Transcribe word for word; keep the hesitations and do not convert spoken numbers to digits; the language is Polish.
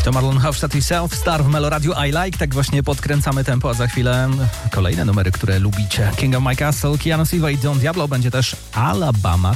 To Marlon Hofstadt i Self-Star w Meloradiu I Like. Tak właśnie podkręcamy tempo, a za chwilę kolejne numery, które lubicie. King of My Castle, Keanu Silva i Don Diablo. Będzie też Alabama